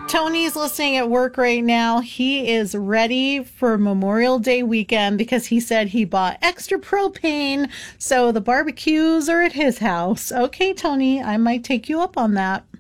Tony's listening at work right now. He is ready for Memorial Day weekend because he said he bought extra propane, so the barbecues are at his house. Okay, Tony, I might take you up on that.